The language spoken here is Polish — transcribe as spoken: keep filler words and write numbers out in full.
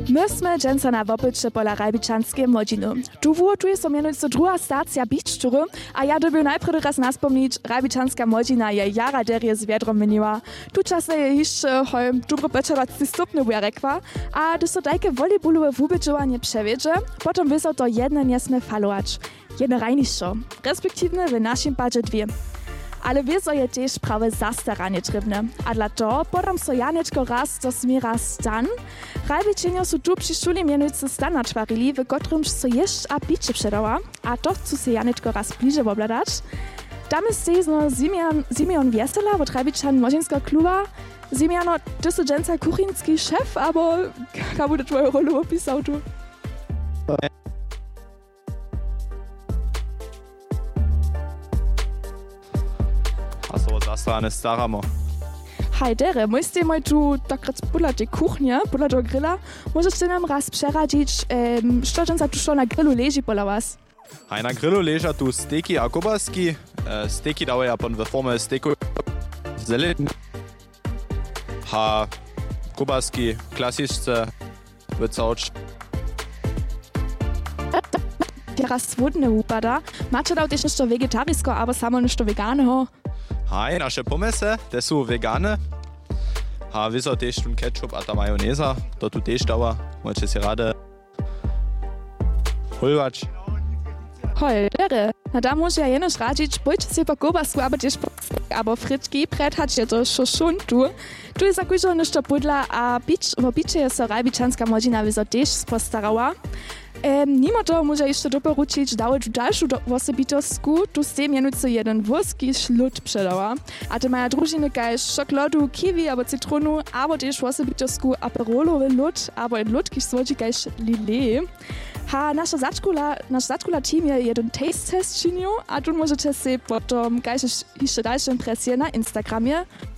My sme dżęca na wopycie pola Rajbičanskiej Młodziny. Tu włotuje so mianujco druga stacja Bišćury, a ja dobił najpierw raz naspomnieć, Rajbičanska Młodzina je jara derje z wiadrom miniła. Tu czasem je jeszcze hoj dobro pečerovací stupny buja rekła, a gdy so tajke volejbolowe wubydżowanie przewiedzie, potem wyso to jedne nie sme falować. Jedne rajnišo, respektywne w naszym padzie dwie. Ale wieso je też prawe zastaranie trybne. A dla to podam so janečko raz do smira stan. Rajbičenjo su tu przy szuli mianujcy stan naczwarili, w kotrymż so jeszcze a picie przedała, a to chcu se janečko raz bliže obladać. Tam jest sezno Simeon, Simeon Wiesela od Rajbičan Młodzieńskiego kluba. Simeano, ty su dżęca kuchinski szef, abo ka bude twoją rolę opisał tu? A so zastrane staramo. Hajdere, możecie moj tu takrat podla tej kuchnie, podla tego grilla, możecie nam raz przeradzić, um, co dżęca tu na grillu leży pola was? Hej, na grillu leża tu steki a kobaski. E, steki dawaja pon w formie steku zeleny. Ha, kobaski klasyczne wycauć. Teraz wodne upada. Macie dał też nešto wegetarisko, albo samo nešto veganého? Hej, nasze pomysły, te są wegane. Ha, wyso też tu ketchup a ta majoneza, to tu też dawa. Możecie się rade holwać. Holdere, na da muss ja jenoż radzić, bojcie się po kobasku, aber też po aber frytki, predhacie to schon tu. Tu jest akużo nešto pudla, a pić, w picie jest so Rajbičanska Młodzina wyso też postarała. Um, Mimo toho może jeszcze doporučić dałeś dalszą osobitostku, tu z tym mianujcy jeden włoski ślud przedała. A te mają drużyny kaž szokolodu, kiwi albo cytronu, albo też osobitostku aperolowy lód, albo en lód, kiż słodzi kaž lillet. Ha, nasza zaczkula, nasz zaczkula team je jeden taste test činil, a tu możecie sobie potom kaž jeszcze dalsze impresje na Instagramie